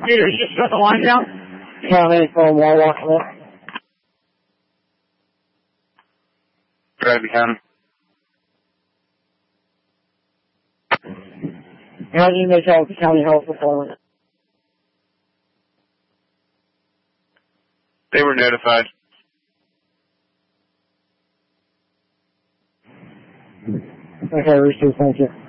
Peter, you just shut the line down? County from Warlock. Bradley County. How do you make out the county health department? They were notified. Okay, received, thank you.